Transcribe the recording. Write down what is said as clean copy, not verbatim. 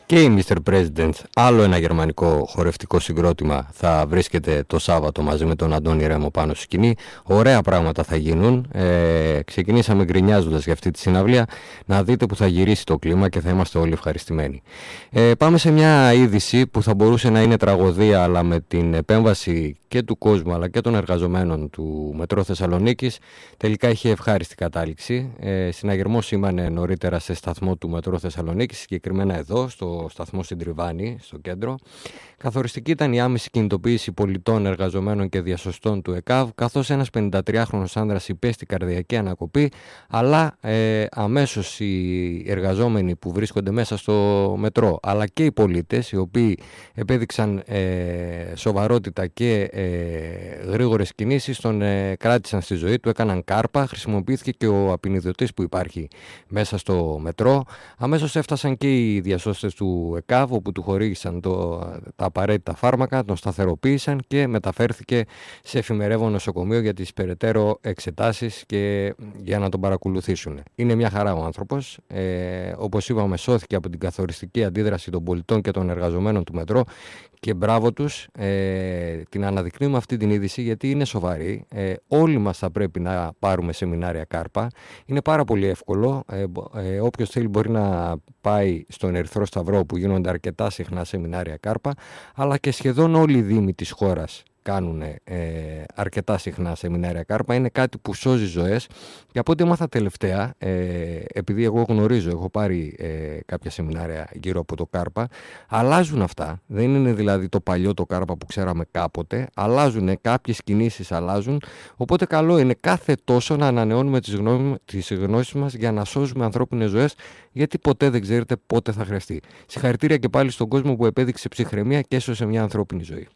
Και η Mr. President, άλλο ένα γερμανικό χορευτικό συγκρότημα, θα βρίσκεται το Σάββατο μαζί με τον Αντώνη Ρέμο πάνω στη σκηνή. Ωραία πράγματα θα γίνουν. Ξεκινήσαμε γκρινιάζοντας για αυτή τη συναυλία. Να δείτε που θα γυρίσει το κλίμα και θα είμαστε όλοι ευχαριστημένοι. Πάμε σε μια είδηση που θα μπορούσε να είναι τραγωδία, αλλά με την επέμβαση και του κόσμου αλλά και των εργαζομένων του Μετρό Θεσσαλονίκης τελικά είχε ευχάριστη κατάληξη. Συναγερμό σήμανε νωρίτερα σε σταθμό του Μετρό Θεσσαλονίκης, συγκεκριμένα εδώ στο σταθμό Συντριβάνη, στο κέντρο. Καθοριστική ήταν η άμεση κινητοποίηση πολιτών, εργαζομένων και διασωστών του ΕΚΑΒ, καθώς ένας 53χρονος άνδρας υπέστη καρδιακή ανακοπή, αλλά αμέσως οι εργαζόμενοι που βρίσκονται μέσα στο μετρό, αλλά και οι πολίτες, οι οποίοι επέδειξαν σοβαρότητα και γρήγορες κινήσεις, τον κράτησαν στη ζωή του, έκαναν κάρπα, χρησιμοποιήθηκε και ο απεινιδωτής που υπάρχει μέσα στο μετρό. Αμέσως έφτασαν και οι διασώστες του ΕΚΑΒ, όπου του χορήγησαν τα απαραίτητα φάρμακα, τον σταθεροποίησαν και μεταφέρθηκε σε εφημερεύον νοσοκομείο για τις περαιτέρω εξετάσεις και για να τον παρακολουθήσουν. Είναι μια χαρά ο άνθρωπος. Όπως είπαμε, σώθηκε από την καθοριστική αντίδραση των πολιτών και των εργαζομένων του μετρό και μπράβο τους. Την αναδεικνύουμε αυτή την είδηση γιατί είναι σοβαρή. Όλοι μας θα πρέπει να πάρουμε σεμινάρια κάρπα. Είναι πάρα πολύ εύκολο. Όποιος θέλει μπορεί να πάει στον Ερυθρό Σταυρό, που γίνονται αρκετά συχνά σεμινάρια κάρπα, αλλά και σχεδόν όλοι οι δήμοι της χώρας κάνουν αρκετά συχνά σεμινάρια κάρπα. Είναι κάτι που σώζει ζωές και από ό,τι έμαθα τελευταία, επειδή εγώ γνωρίζω, έχω πάρει κάποια σεμινάρια γύρω από το κάρπα, αλλάζουν αυτά. Δεν είναι δηλαδή το παλιό το κάρπα που ξέραμε κάποτε, αλλάζουν, κάποιες κινήσεις αλλάζουν, οπότε καλό είναι κάθε τόσο να ανανεώνουμε τις γνώσεις μας για να σώζουμε ανθρώπινες ζωές, γιατί ποτέ δεν ξέρετε πότε θα χρειαστεί. Συγχαρητήρια και πάλι στον κόσμο που επέδειξε ψυχραιμία και έσωσε μια ανθρώπινη ζωή.